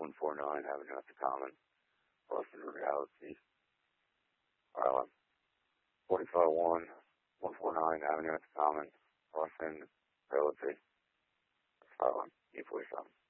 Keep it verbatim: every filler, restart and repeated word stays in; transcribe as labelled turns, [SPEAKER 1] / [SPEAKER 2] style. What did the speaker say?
[SPEAKER 1] one forty-nine Avenue at the Common, Boston Realty. Uh, forty-five one, one forty-nine Avenue at the Common, Boston Realty. Uh, E forty-seven.